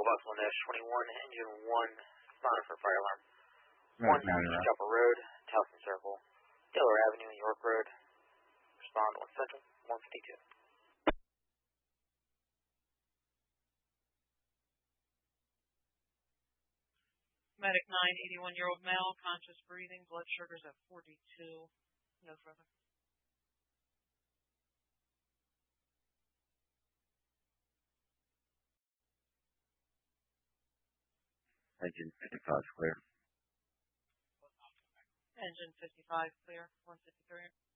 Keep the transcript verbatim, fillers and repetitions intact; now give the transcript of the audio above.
Buffalo Nash twenty-one, engine one, responding for fire alarm. Right, one East Chapel Road, Towson Circle, Delaware Avenue, York Road. Respond one Central, one fifty-two. Medic nine, eighty-one-year-old male, conscious breathing, blood sugars at forty-two. No further. Engine fifty-five clear. Engine fifty-five clear, one fifty-three.